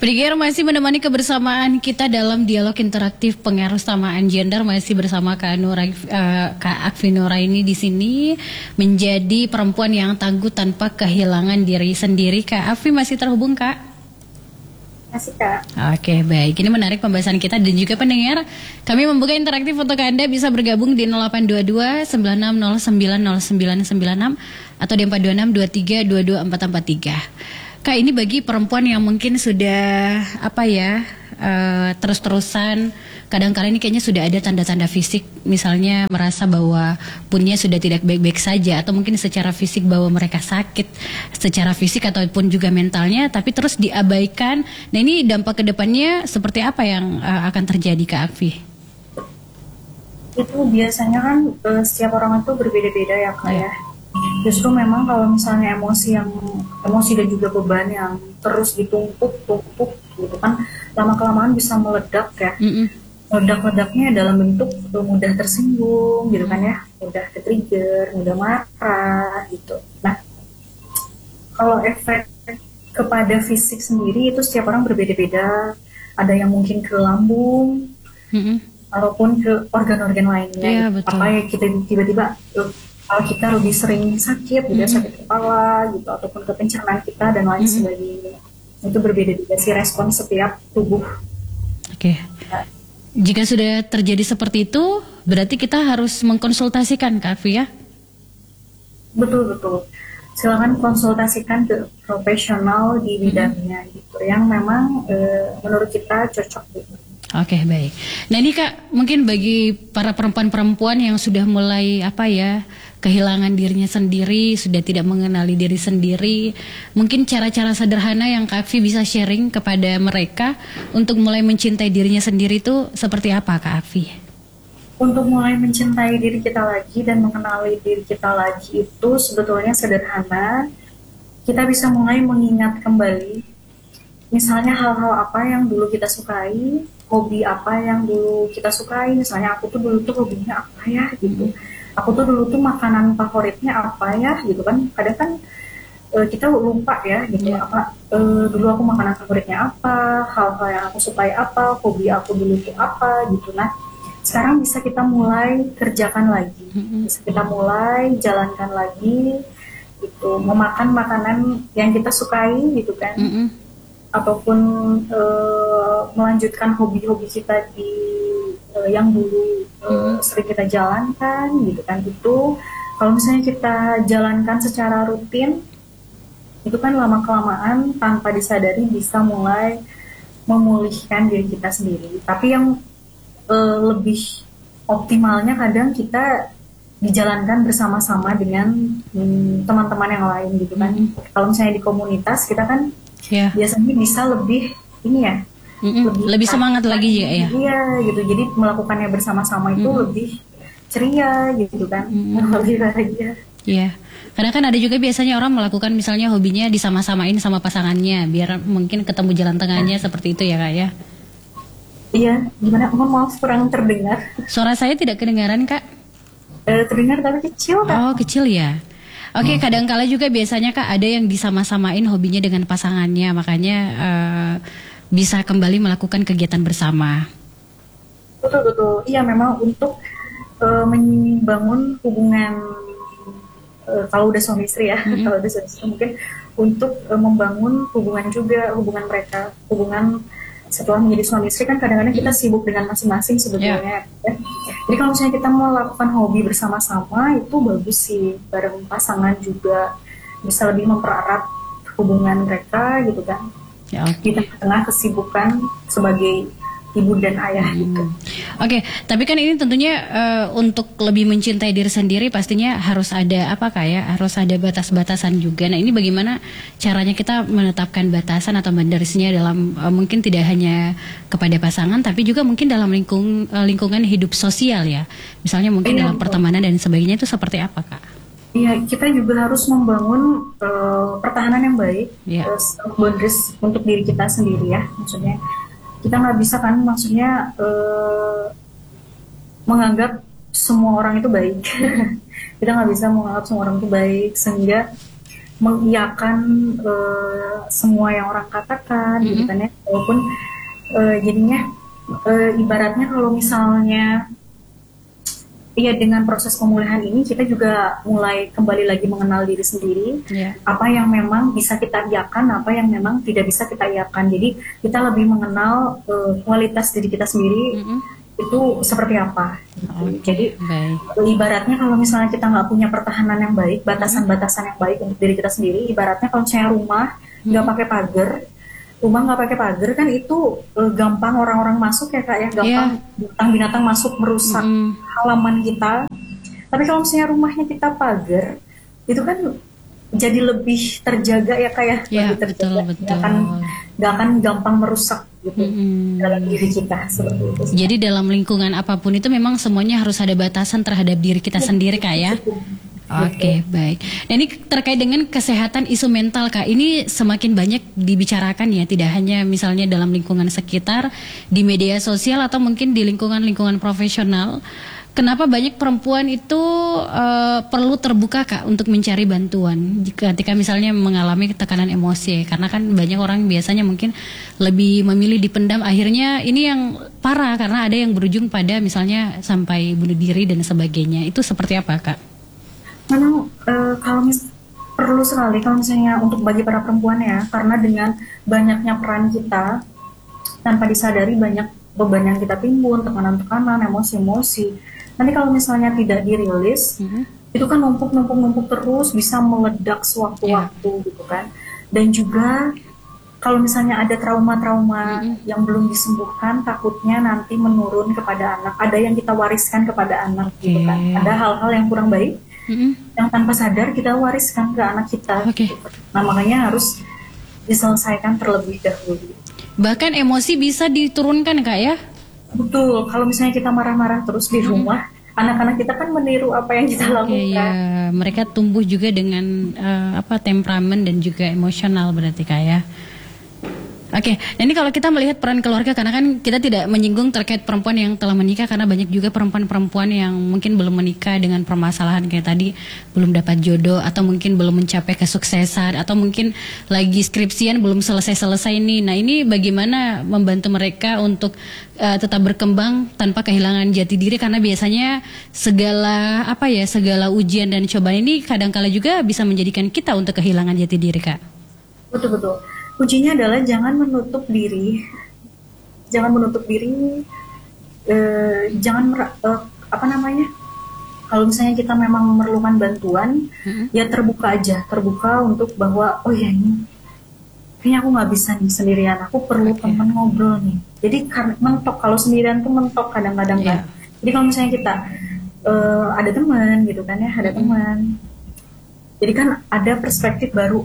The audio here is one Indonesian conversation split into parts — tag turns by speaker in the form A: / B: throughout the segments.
A: Pendengar masih menemani kebersamaan kita dalam dialog interaktif pengaruh samaan gender, masih bersama Kak Akfi Nuraini di sini, menjadi perempuan yang tangguh tanpa kehilangan diri sendiri. Kak Akfi masih terhubung, Kak?
B: Masih, Kak.
A: Oke, baik. Ini menarik pembahasan kita dan juga pendengar. Kami membuka interaktif untuk Anda bisa bergabung di 0822 96090996 atau di 426 23 22 443. Kak, ini bagi perempuan yang mungkin sudah terus-terusan, kadang-kadang ini kayaknya sudah ada tanda-tanda fisik, misalnya merasa bahwa punya sudah tidak baik-baik saja, atau mungkin secara fisik bahwa mereka sakit, secara fisik ataupun juga mentalnya, tapi terus diabaikan. Nah, ini dampak kedepannya seperti apa yang akan terjadi, Kak Akfi?
B: Itu biasanya kan setiap orang itu berbeda-beda ya, Kak ya. Justru memang kalau misalnya emosi dan juga beban yang terus ditumpuk gitu kan, lama-kelamaan bisa meledak ya. Meledak-ledaknya dalam bentuk mudah tersinggung gitu kan ya, mudah ke-trigger, mudah marah gitu. Nah, kalau efek kepada fisik sendiri itu setiap orang berbeda-beda. Ada yang mungkin ke lambung, ataupun ke organ-organ lainnya. Apa ya, kita tiba-tiba kalau kita lebih sering sakit, gitu, sakit kepala, gitu, ataupun ke pencernaan kita dan lain sebagainya. Itu berbeda-beda sih respon setiap tubuh.
A: Oke. Jika sudah terjadi seperti itu, berarti kita harus mengkonsultasikan, Kak Akfi ya?
B: Betul. Silakan konsultasikan ke profesional di bidangnya, gitu, yang memang menurut kita cocok gitu.
A: Oke, baik. Nah, ini Kak, mungkin bagi para perempuan-perempuan yang sudah mulai kehilangan dirinya sendiri, sudah tidak mengenali diri sendiri, mungkin cara-cara sederhana yang Kak Akfi bisa sharing kepada mereka untuk mulai mencintai dirinya sendiri itu seperti apa, Kak Akfi?
B: Untuk mulai mencintai diri kita lagi dan mengenali diri kita lagi itu sebetulnya sederhana. Kita bisa mulai mengingat kembali, misalnya hal-hal apa yang dulu kita sukai, hobi apa yang dulu kita sukai. Misalnya aku tuh dulu tuh hobinya apa ya gitu, aku tuh dulu tuh makanan favoritnya apa ya gitu kan. Kadang kan kita lupa ya gitu, dulu aku makanan favoritnya apa, hal-hal yang aku sukai apa, hobi aku dulu tuh apa gitu. Nah, sekarang bisa kita mulai kerjakan lagi, bisa kita mulai jalankan lagi gitu, memakan makanan yang kita sukai gitu kan. Ataupun melanjutkan hobi-hobi kita di yang dulu sering kita jalankan gitu kan. Itu kalau misalnya kita jalankan secara rutin, itu kan lama-kelamaan tanpa disadari bisa mulai memulihkan diri kita sendiri. Tapi yang lebih optimalnya kadang kita dijalankan bersama-sama dengan teman-teman yang lain gitu kan. Kalau misalnya di komunitas kita kan biasanya bisa lebih lebih
A: semangat lagi ya.
B: Iya gitu. Jadi melakukannya bersama-sama itu lebih ceria gitu kan. Lebih bahagia.
A: Iya. Karena kan ada juga biasanya orang melakukan misalnya hobinya disama-samain sama pasangannya biar mungkin ketemu jalan tengahnya seperti itu ya, Kak ya.
B: Iya, gimana? Maaf kurang terdengar.
A: Suara saya tidak kedengaran, Kak?
B: Terdengar tapi kecil, Kak.
A: Oh, kecil ya. Oke, kadang-kala juga biasanya Kak ada yang disama-samain hobinya dengan pasangannya, makanya bisa kembali melakukan kegiatan bersama.
B: Betul. Iya, memang untuk membangun hubungan kalau udah suami istri ya, kalau udah suami istri mungkin untuk membangun hubungan mereka, setelah menjadi suami istri kan kadang-kadang kita sibuk dengan masing-masing sebetulnya. Ya. Jadi kalau misalnya kita mau melakukan hobi bersama-sama itu bagus sih, bareng pasangan juga bisa lebih mempererat hubungan mereka gitu kan. Di tengah-tengah kesibukan sebagai ibu dan ayah gitu.
A: Oke, tapi kan ini tentunya untuk lebih mencintai diri sendiri pastinya harus ada harus ada batas-batasan juga. Nah, ini bagaimana caranya kita menetapkan batasan atau boundariesnya dalam mungkin tidak hanya kepada pasangan tapi juga mungkin dalam lingkungan hidup sosial ya. Misalnya mungkin dalam pertemanan dan sebagainya itu seperti apa, Kak?
B: Iya, kita juga harus membangun pertahanan yang baik, boundaries untuk diri kita sendiri ya, maksudnya. Kita nggak bisa kan maksudnya menganggap semua orang itu baik. Kita nggak bisa menganggap semua orang itu baik sehingga mengiyakan semua yang orang katakan gitu kan ya, walaupun jadinya ibaratnya kalau misalnya ya dengan proses pemulihan ini kita juga mulai kembali lagi mengenal diri sendiri, apa yang memang bisa kita iakan, apa yang memang tidak bisa kita iakan. Jadi kita lebih mengenal kualitas diri kita sendiri itu seperti apa. Jadi ibaratnya kalau misalnya kita nggak punya pertahanan yang baik, batasan-batasan yang baik untuk diri kita sendiri, ibaratnya kalau misalnya rumah nggak pakai pagar, kan itu gampang orang-orang masuk ya Kak ya, gampang binatang-binatang masuk merusak halaman kita. Tapi kalau misalnya rumahnya kita pagar, itu kan jadi lebih terjaga ya Kak ya, lebih terjaga, nggak akan gampang merusak gitu dalam diri kita seperti itu.
A: Jadi dalam lingkungan apapun itu memang semuanya harus ada batasan terhadap diri kita sendiri Kak ya. Oke, baik. Nah, ini terkait dengan kesehatan isu mental Kak, ini semakin banyak dibicarakan ya, tidak hanya misalnya dalam lingkungan sekitar, di media sosial atau mungkin di lingkungan profesional. Kenapa banyak perempuan itu perlu terbuka Kak untuk mencari bantuan ketika misalnya mengalami tekanan emosi, karena kan banyak orang biasanya mungkin lebih memilih dipendam, akhirnya ini yang parah karena ada yang berujung pada misalnya sampai bunuh diri dan sebagainya. Itu seperti apa Kak?
B: Memang perlu sekali kalau misalnya untuk bagi para perempuan ya, karena dengan banyaknya peran kita tanpa disadari banyak beban yang kita timbun, tekanan-tekanan, emosi-emosi. Nanti kalau misalnya tidak dirilis, itu kan numpuk terus, bisa meledak sewaktu-waktu gitu kan. Dan juga kalau misalnya ada trauma-trauma yang belum disembuhkan, takutnya nanti menurun kepada anak. Ada yang kita wariskan kepada anak gitu kan. Ada hal-hal yang kurang baik yang tanpa sadar kita wariskan ke anak kita. Nah makanya harus diselesaikan terlebih dahulu.
A: Bahkan emosi bisa diturunkan Kak ya?
B: Betul, kalau misalnya kita marah-marah terus di rumah, anak-anak kita kan meniru apa yang kita lakukan.
A: Mereka tumbuh juga dengan temperamen dan juga emosional berarti Kak ya. Oke, nah ini kalau kita melihat peran keluarga, karena kan kita tidak menyinggung terkait perempuan yang telah menikah, karena banyak juga perempuan-perempuan yang mungkin belum menikah dengan permasalahan kayak tadi, belum dapat jodoh, atau mungkin belum mencapai kesuksesan, atau mungkin lagi skripsian belum selesai-selesai nih. Nah ini bagaimana membantu mereka untuk tetap berkembang tanpa kehilangan jati diri, karena biasanya segala ujian dan cobaan ini kadang-kala juga bisa menjadikan kita untuk kehilangan jati diri Kak.
B: Betul. Kuncinya adalah jangan menutup diri, kalau misalnya kita memang memerlukan bantuan, ya terbuka untuk bahwa ini kayaknya aku nggak bisa nih sendirian, aku perlu teman ngobrol nih. Jadi mentok, kalau sendirian tuh mentok kadang-kadang kan. Jadi kalau misalnya kita ada teman gitu kan ya, ada teman, jadi kan ada perspektif baru.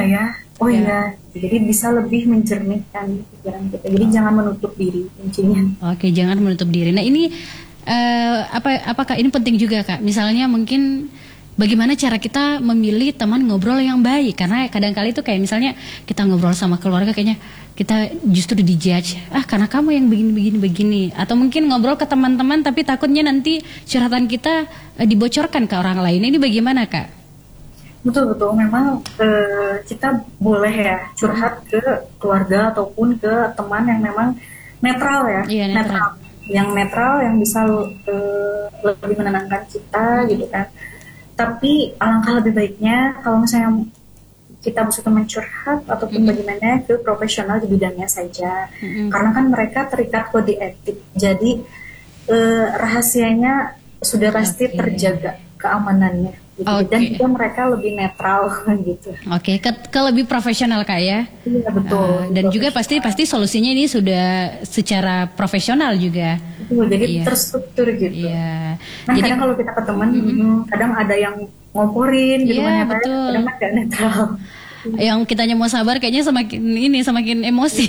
B: Jadi bisa lebih menjernihkan pikiran kita. Jadi jangan menutup diri kuncinya.
A: Oke, jangan menutup diri. Nah ini apakah ini penting juga Kak? Misalnya mungkin bagaimana cara kita memilih teman ngobrol yang baik? Karena kadang-kali itu kayak misalnya kita ngobrol sama keluarga, kayaknya kita justru dijudge. Karena kamu yang begini. Atau mungkin ngobrol ke teman-teman tapi takutnya nanti curhatan kita dibocorkan ke orang lain. Ini bagaimana Kak?
B: Betul, memang kita boleh ya curhat ke keluarga ataupun ke teman yang memang netral ya, netral yang bisa lebih menenangkan kita gitu kan. Tapi alangkah lebih baiknya kalau misalnya kita berusaha mencurhat ataupun bagaimana ke profesional di bidangnya saja, karena kan mereka terikat kode etik, jadi rahasianya sudah pasti terjaga keamanannya. Gitu. Dan juga mereka lebih netral gitu.
A: Ke lebih profesional Kak ya.
B: Iya betul.
A: Dan juga pasti solusinya ini sudah secara profesional juga.
B: Betul, jadi terstruktur gitu.
A: Iya.
B: Nah kadang kalau kita ke teman, kadang ada yang ngomporin gitu kan, kadang agak netral.
A: Yang kitanya mau sabar kayaknya semakin emosi.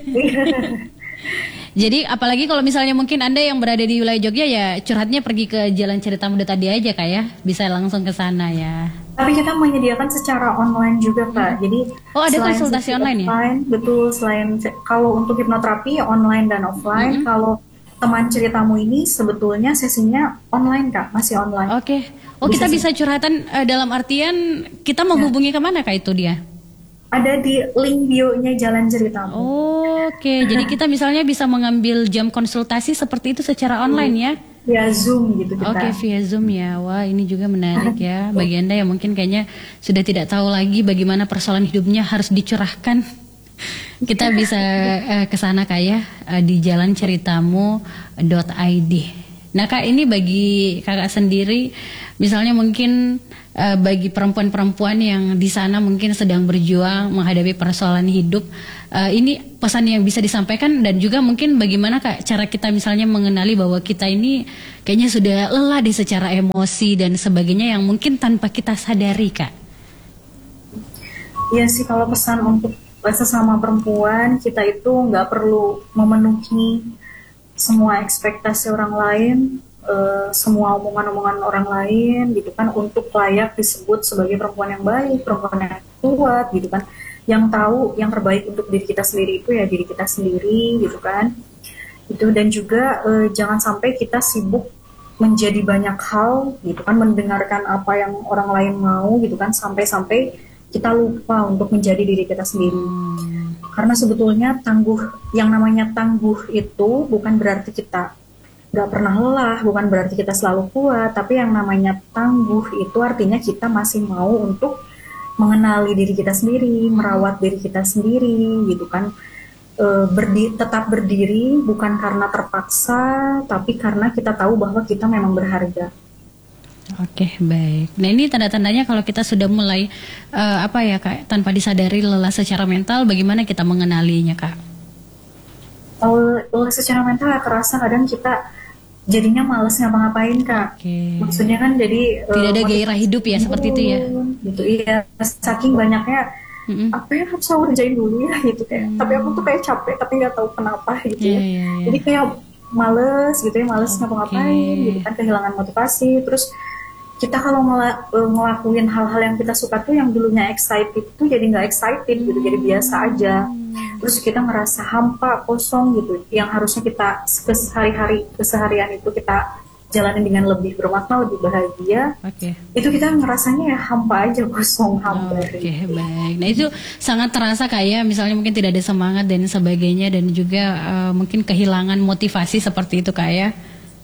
A: Jadi apalagi kalau misalnya mungkin Anda yang berada di wilayah Jogja ya curhatnya pergi ke Jalan Cerita Muda tadi aja Kak ya, bisa langsung ke sana ya.
B: Tapi kita menyediakan secara online juga Kak. Jadi
A: ada konsultasi online ya?
B: Betul, selain kalau untuk hipnoterapi online dan offline, kalau teman ceritamu ini sebetulnya sesinya online Kak, masih online.
A: Oke. Oh, kita bisa curhatan dalam artian kita menghubungi kemana Kak itu dia?
B: Ada di link bio-nya Jalan Ceritamu.
A: Oke, jadi kita misalnya bisa mengambil jam konsultasi seperti itu secara online ya?
B: Via Zoom gitu kita.
A: Oke, via Zoom ya. Wah, ini juga menarik ya. Bagi Anda yang mungkin kayaknya sudah tidak tahu lagi bagaimana persoalan hidupnya harus dicurahkan. Kita bisa ke sana Kak ya, di jalanceritamu.id. Nah Kak, ini bagi Kakak sendiri, misalnya mungkin bagi perempuan-perempuan yang di sana mungkin sedang berjuang menghadapi persoalan hidup, ini pesan yang bisa disampaikan dan juga mungkin bagaimana Kak cara kita misalnya mengenali bahwa kita ini kayaknya sudah lelah di secara emosi dan sebagainya yang mungkin tanpa kita sadari Kak.
B: Iya sih, kalau pesan untuk sesama perempuan, kita itu nggak perlu memenuhi semua ekspektasi orang lain, semua omongan-omongan orang lain gitu kan untuk layak disebut sebagai perempuan yang baik, perempuan yang kuat gitu kan. Yang tahu yang terbaik untuk diri kita sendiri itu ya diri kita sendiri gitu kan. Itu dan juga jangan sampai kita sibuk menjadi banyak hal gitu kan, mendengarkan apa yang orang lain mau gitu kan, sampai-sampai kita lupa untuk menjadi diri kita sendiri. Karena sebetulnya yang namanya tangguh itu bukan berarti kita nggak pernah lelah, bukan berarti kita selalu kuat, tapi yang namanya tangguh itu artinya kita masih mau untuk mengenali diri kita sendiri, merawat diri kita sendiri, gitu kan. Tetap berdiri bukan karena terpaksa, tapi karena kita tahu bahwa kita memang berharga.
A: Oke, baik. Nah ini tanda-tandanya kalau kita sudah mulai Kak, tanpa disadari lelah secara mental, bagaimana kita mengenalinya Kak?
B: Lelah secara mental terasa kadang kita jadinya males ngapa-ngapain Kak. Maksudnya kan jadi
A: tidak ada gairah hidup ya seperti itu ya.
B: Gitu iya, saking banyaknya apa yang harus aku kerjain dulu ya gitu kayak. Tapi aku tuh kayak capek tapi nggak tahu kenapa gitu ya. Jadi kayak males gitu ya, males ngapa-ngapain gitu kan, kehilangan motivasi. Terus kita kalau ngelakuin hal-hal yang kita suka tuh yang dulunya excited tuh jadi nggak excited gitu, jadi biasa aja. Terus kita ngerasa hampa, kosong gitu, yang harusnya kita keseharian itu kita jalanin dengan lebih bermakna, lebih bahagia. Itu kita ngerasanya ya hampa aja, kosong, hampa.
A: Baik. Nah itu sangat terasa kayak misalnya mungkin tidak ada semangat dan sebagainya, dan juga mungkin kehilangan motivasi seperti itu kayak.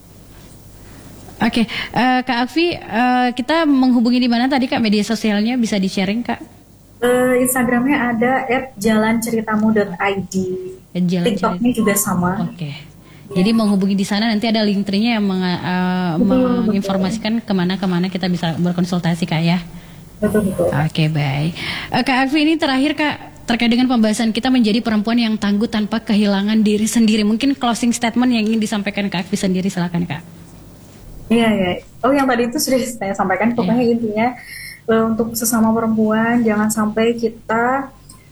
A: Kak Akfi, kita menghubungi di mana tadi Kak, media sosialnya bisa di-sharing Kak?
B: Instagramnya ada @jalanceritamu.id. TikToknya juga sama.
A: Jadi menghubungi di sana, nanti ada link tree-nya yang menginformasikan kemana kita bisa berkonsultasi Kak ya.
B: Betul.
A: Baik. Kak Akfi, ini terakhir Kak, terkait dengan pembahasan kita menjadi perempuan yang tangguh tanpa kehilangan diri sendiri. Mungkin closing statement yang ingin disampaikan Kak Akfi sendiri, silakan Kak.
B: Iya. Oh, yang tadi itu sudah saya sampaikan. Pokoknya intinya untuk sesama perempuan jangan sampai kita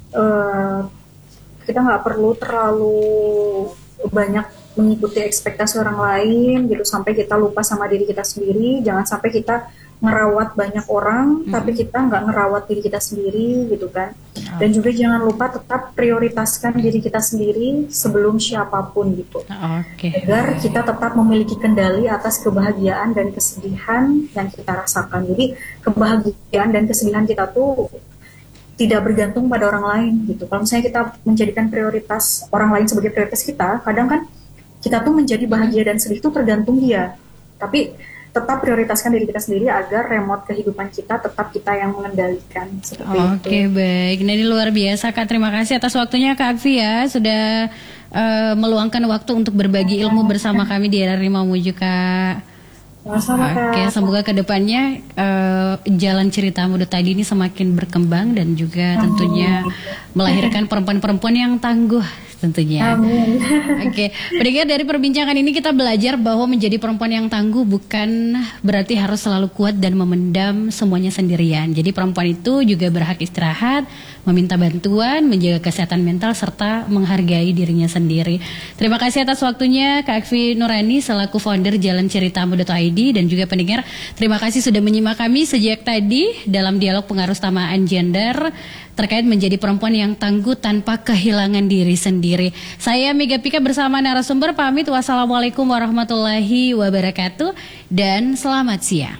B: nggak perlu terlalu banyak mengikuti ekspektasi orang lain gitu sampai kita lupa sama diri kita sendiri. Jangan sampai kita ngerawat banyak orang tapi kita nggak ngerawat diri kita sendiri gitu kan. Dan juga jangan lupa tetap prioritaskan diri kita sendiri sebelum siapapun gitu. Agar kita tetap memiliki kendali atas kebahagiaan dan kesedihan yang kita rasakan. Jadi kebahagiaan dan kesedihan kita tuh tidak bergantung pada orang lain gitu. Kalau misalnya kita menjadikan prioritas orang lain sebagai prioritas kita, kadang kan kita tuh menjadi bahagia dan sedih itu tergantung dia. Tapi tetap prioritaskan diri kita sendiri agar remote kehidupan kita tetap kita yang mengendalikan.
A: Baik. Nah, ini luar biasa Kak. Terima kasih atas waktunya Kak Akfi ya, sudah meluangkan waktu untuk berbagi ilmu bersama kami di RRI Mamuju Kak. Semoga kedepannya jalan ceritamu tadi ini semakin berkembang dan juga tentunya melahirkan perempuan-perempuan yang tangguh tentunya.
B: Amin.
A: Pendengar, dari perbincangan ini kita belajar bahwa menjadi perempuan yang tangguh bukan berarti harus selalu kuat dan memendam semuanya sendirian. Jadi perempuan itu juga berhak istirahat, meminta bantuan, menjaga kesehatan mental serta menghargai dirinya sendiri. Terima kasih atas waktunya Kak Akfi Nurani selaku founder jalanceritamu.id, dan juga pendengar, terima kasih sudah menyimak kami sejak tadi dalam dialog pengarusutamaan gender terkait menjadi perempuan yang tangguh tanpa kehilangan diri sendiri. Saya Mega Pika bersama narasumber pamit. Wassalamualaikum warahmatullahi wabarakatuh dan selamat siang.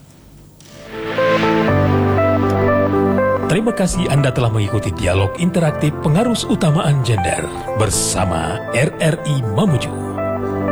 C: Terima kasih Anda telah mengikuti dialog interaktif pengarus utamaan gender bersama RRI Mamuju.